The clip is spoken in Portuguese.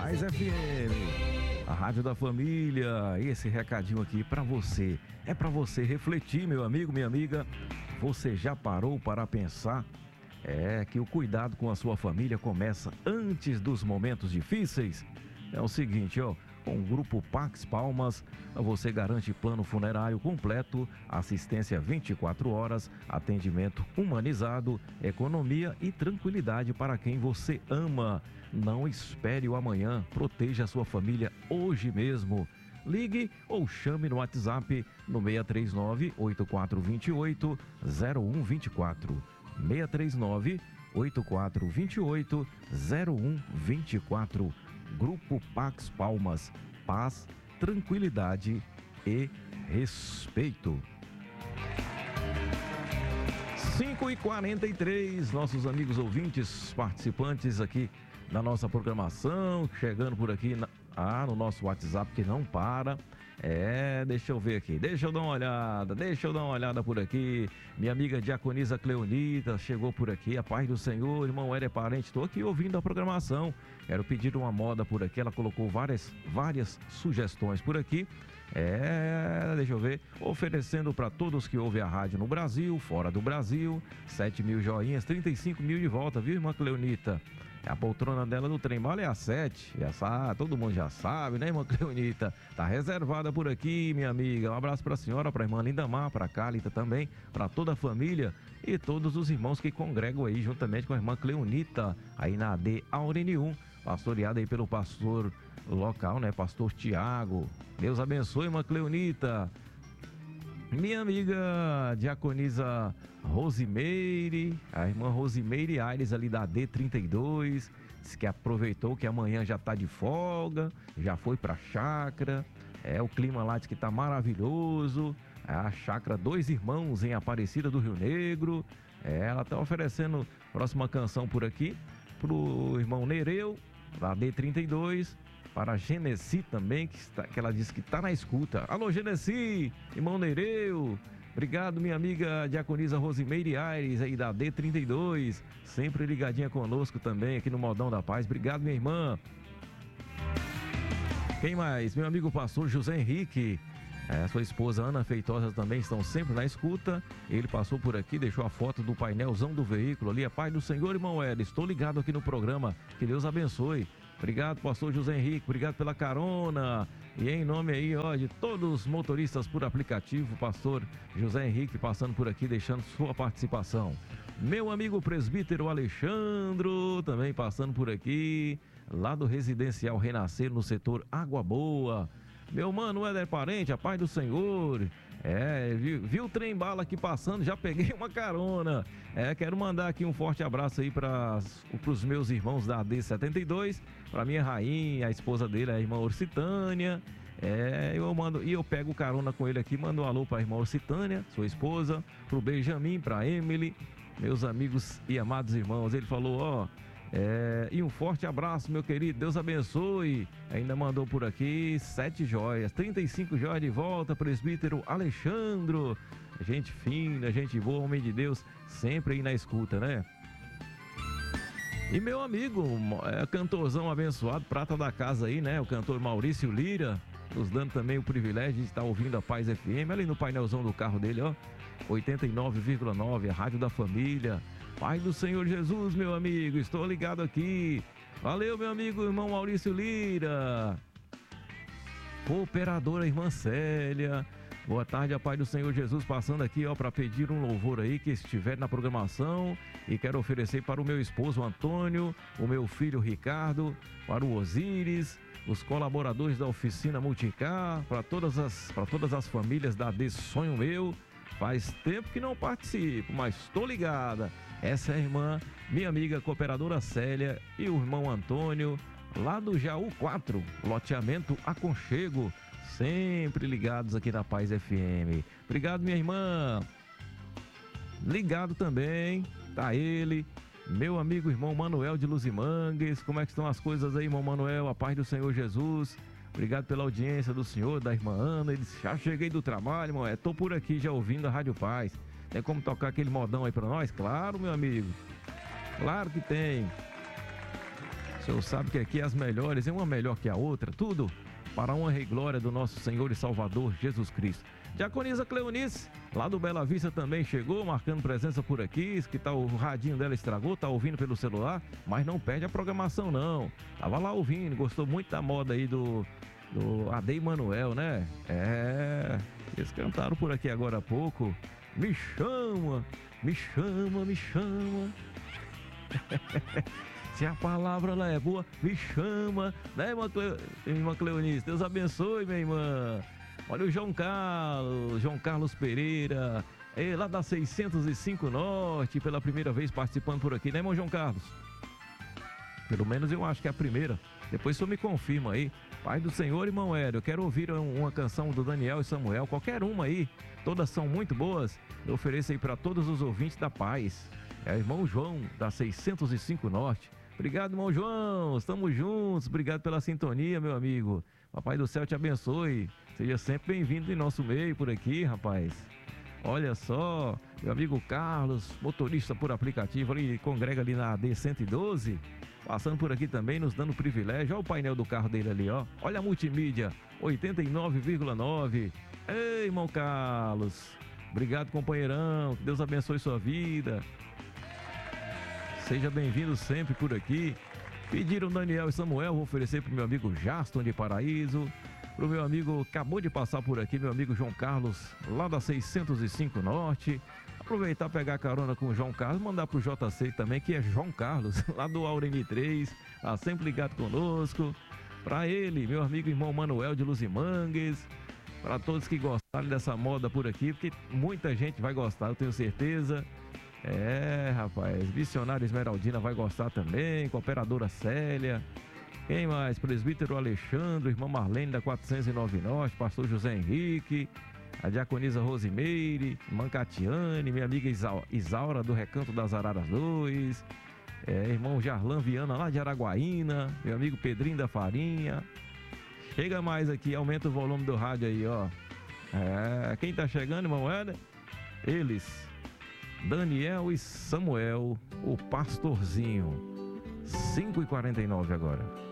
Paz FM, a rádio da família. Esse recadinho aqui pra você, é pra você refletir, meu amigo, minha amiga. Você já parou para pensar que o cuidado com a sua família começa antes dos momentos difíceis? É o seguinte, com o Grupo Pax Palmas, você garante plano funerário completo, assistência 24 horas, atendimento humanizado, economia e tranquilidade para quem você ama. Não espere o amanhã, proteja a sua família hoje mesmo. Ligue ou chame no WhatsApp no 639-8428-0124. 639-8428-0124. Grupo Pax Palmas, paz, tranquilidade e respeito. 5h43, nossos amigos ouvintes, participantes aqui da nossa programação, chegando por aqui no nosso WhatsApp que não para. Deixa eu ver aqui, deixa eu dar uma olhada por aqui. Minha amiga Diaconisa Cleonita chegou por aqui. A paz do Senhor, irmão Éder Parente, estou aqui ouvindo a programação. Quero pedir uma moda por aqui. Ela colocou várias sugestões por aqui. Deixa eu ver, oferecendo para todos que ouvem a rádio no Brasil, fora do Brasil, 7 mil joinhas, 35 mil de volta, viu, irmã Cleonita? A poltrona dela do trem-bala é a 7, todo mundo já sabe, né, irmã Cleonita? Tá reservada por aqui, minha amiga. Um abraço pra senhora, pra irmã Lindamar, pra Cálita também, pra toda a família e todos os irmãos que congregam aí juntamente com a irmã Cleonita, aí na AD Aurene 1, pastoreada aí pelo pastor local, né, pastor Tiago. Deus abençoe, irmã Cleonita. Minha amiga Diaconisa Rosimeire, a irmã Rosimeire Aires ali da D32, disse que aproveitou que amanhã já tá de folga, já foi pra chácara, o clima lá diz que tá maravilhoso, a chácara Dois Irmãos em Aparecida do Rio Negro, ela tá oferecendo a próxima canção por aqui, pro irmão Nereu, da D32, para a Genesi também, que ela disse que está na escuta. Alô, Genesi, irmão Nereu, obrigado, minha amiga Diaconisa Rosimeire Aires, aí da D32, sempre ligadinha conosco também, aqui no Modão da Paz. Obrigado, minha irmã. Quem mais? Meu amigo pastor José Henrique, sua esposa Ana Feitosa também estão sempre na escuta. Ele passou por aqui, deixou a foto do painelzão do veículo ali. A paz do Senhor, irmão Éder, estou ligado aqui no programa, que Deus abençoe. Obrigado, pastor José Henrique, obrigado pela carona. E em nome aí, de todos os motoristas por aplicativo, pastor José Henrique passando por aqui, deixando sua participação. Meu amigo presbítero Alexandro, também passando por aqui, lá do Residencial Renascer, no setor Água Boa. Meu mano Éder Parente, a paz do Senhor. Viu o trem-bala aqui passando, já peguei uma carona. Quero mandar aqui um forte abraço aí para os meus irmãos da AD72, para minha rainha, a esposa dele, a irmã Orcitânia. Eu pego carona com ele aqui, mando um alô para a irmã Orcitânia, sua esposa, pro Benjamin, pra Emily, meus amigos e amados irmãos. Ele falou, e um forte abraço, meu querido, Deus abençoe. Ainda mandou por aqui 7 joias, 35 joias de volta, presbítero Alexandro. Gente fina, gente boa, homem de Deus, sempre aí na escuta, né? E meu amigo, cantorzão abençoado, prata da casa aí, né? O cantor Maurício Lira, nos dando também o privilégio de estar ouvindo a Paz FM, ali no painelzão do carro dele, 89,9, a rádio da família. Pai do Senhor Jesus, meu amigo, estou ligado aqui. Valeu, meu amigo, irmão Maurício Lira. Cooperadora, irmã Célia. Boa tarde, a Pai do Senhor Jesus, passando aqui, para pedir um louvor aí que estiver na programação. E quero oferecer para o meu esposo Antônio, o meu filho Ricardo, para o Osíris, os colaboradores da oficina Multicar, para todas as famílias da AD Sonho Meu. Faz tempo que não participo, mas estou ligada. Essa é a irmã, minha amiga cooperadora Célia e o irmão Antônio, lá do Jaú 4, loteamento Aconchego, sempre ligados aqui na Paz FM. Obrigado, minha irmã. Ligado também, tá ele, meu amigo irmão Manuel de Luzimangues. Como é que estão as coisas aí, irmão Manuel? A paz do Senhor Jesus. Obrigado pela audiência do senhor, da irmã Ana. Ele disse, já cheguei do trabalho, irmão. Tô por aqui já ouvindo a Rádio Paz. Tem como tocar aquele modão aí pra nós? Claro, meu amigo. Claro que tem. senhor sabe que aqui as melhores, uma melhor que a outra, tudo para a honra e glória do nosso Senhor e Salvador Jesus Cristo. Diaconisa Cleonice, lá do Bela Vista também chegou, marcando presença por aqui, que tá, o radinho dela estragou, tá ouvindo pelo celular, mas não perde a programação não. Tava lá ouvindo, gostou muito da moda aí do Ade Manuel, né? Eles cantaram por aqui agora há pouco. Me chama, me chama, me chama. Se a palavra lá é boa, me chama, né, irmã Cleonice? Deus abençoe, minha irmã. Olha o João Carlos Pereira, lá da 605 Norte, pela primeira vez participando por aqui, né, irmão João Carlos? Pelo menos eu acho que é a primeira. Depois o senhor me confirma aí. Pai do Senhor, irmão Hélio, eu quero ouvir uma canção do Daniel e Samuel, qualquer uma aí. Todas são muito boas. Eu ofereço aí para todos os ouvintes da paz. É o irmão João, da 605 Norte. Obrigado, irmão João. Estamos juntos. Obrigado pela sintonia, meu amigo. Papai do céu te abençoe. Seja sempre bem-vindo em nosso meio por aqui, rapaz. Olha só, meu amigo Carlos, motorista por aplicativo, ele congrega ali na AD 112, passando por aqui também, nos dando privilégio. Olha o painel do carro dele ali, ó. Olha a multimídia, 89,9. Ei, irmão Carlos. Obrigado, companheirão. Que Deus abençoe sua vida. Seja bem-vindo sempre por aqui. Pediram Daniel e Samuel, vou oferecer para o meu amigo Jaston de Paraíso. Para o meu amigo, acabou de passar por aqui, meu amigo João Carlos, lá da 605 Norte. Aproveitar, pegar carona com o João Carlos, mandar para o JC também, que é João Carlos, lá do Aureni 3, tá sempre ligado conosco. Para ele, meu amigo irmão Manuel de Luzimangues. Para todos que gostaram dessa moda por aqui, porque muita gente vai gostar, eu tenho certeza. Rapaz, Missionária Esmeraldina vai gostar também, Cooperadora Célia. Quem mais? Presbítero Alexandre, irmã Marlene da 409 Norte, pastor José Henrique, a diaconisa Rosimeire, irmã Catiane, minha amiga Isaura do Recanto das Araras 2, irmão Jarlan Viana lá de Araguaína, meu amigo Pedrinho da Farinha. Chega mais aqui, aumenta o volume do rádio aí, ó. Quem tá chegando, irmão Éder? Eles, Daniel e Samuel, o pastorzinho. 5h49 agora.